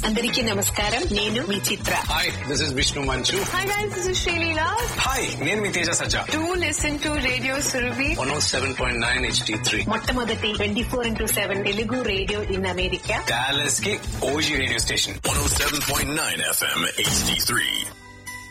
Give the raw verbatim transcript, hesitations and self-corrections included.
అందరికీ నమస్కారం. నేను మీ చిత్ర. హాయ్, దిస్ ఇస్ విష్ణు మంచు. Hi guys, this is Sreeleela. Hi, నేను మీ తేజ సజ్జా. Do listen to radio Surabhi one oh seven point nine H D three, మొట్టమొదటి twenty four into seven Telugu radio in America. Dallas కి OG radio station. One ఓ seven point nine F M H D three.